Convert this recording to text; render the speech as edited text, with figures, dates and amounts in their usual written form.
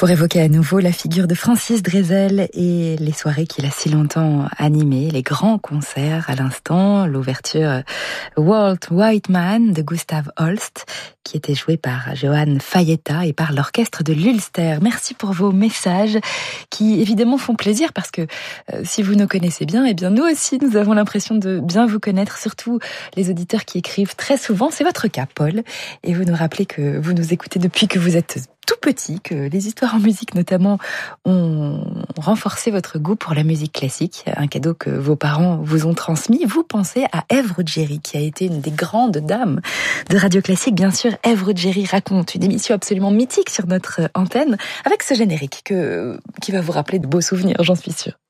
Pour évoquer à nouveau la figure de Francis Drezel et les soirées qu'il a si longtemps animées, les grands concerts à l'instant, l'ouverture Walt Whiteman de Gustav Holst, qui était joué par Johann Fajetta et par l'orchestre de l'Ulster. Merci pour vos messages qui évidemment font plaisir parce que si vous nous connaissez bien, eh bien nous aussi nous avons l'impression de bien vous connaître, surtout les auditeurs qui écrivent très souvent. C'est votre cas, Paul, et vous nous rappelez que vous nous écoutez depuis que vous êtes tout petit, que les histoires en musique notamment ont renforcé votre goût pour la musique classique, un cadeau que vos parents vous ont transmis. Vous pensez à Ève Ruggieri, qui a été une des grandes dames de Radio Classique. Bien sûr, Ève Ruggieri raconte une émission absolument mythique sur notre antenne, avec ce générique qui va vous rappeler de beaux souvenirs, j'en suis sûre.